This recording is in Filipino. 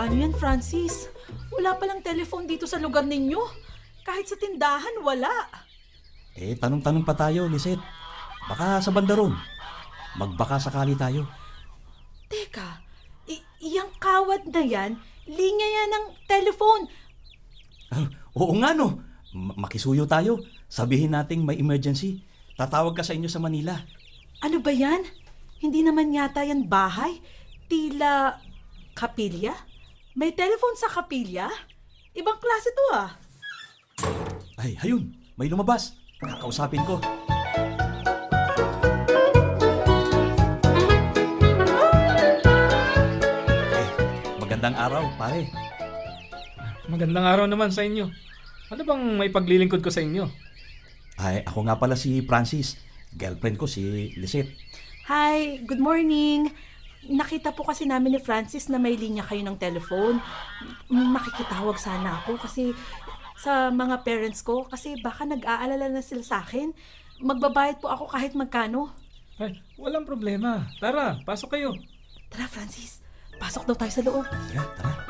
Paano yan, Francis? Wala palang telephone dito sa lugar ninyo. Kahit sa tindahan, wala. Tanong-tanong pa tayo, Lisette. Baka sa banda ron. Magbaka sakali tayo. Teka, iyang kawad na yan, linya yan ng telephone. Oo nga no. Makisuyo tayo. Sabihin nating may emergency. Tatawag ka sa inyo sa Manila. Ano ba yan? Hindi naman yata yan bahay. Tila kapilya? May telephone sa kapilya? Ibang klase to ah. Ay, hayun. May lumabas. Kakausapin ko. Magandang araw, pare. Magandang araw naman sa inyo. Ano bang may paglilingkod ko sa inyo? Ay, ako nga pala si Francis. Girlfriend ko si Lisette. Hi, good morning. Nakita po kasi namin ni Francis na may linya kayo ng telephone. Makikitawag sana ako kasi sa mga parents ko kasi baka nag-aalala na sila sa akin. Magbabayad po ako kahit magkano. Ay, walang problema. Tara, pasok kayo. Tara, Francis. Pasok daw tayo sa loob. Tara, tara.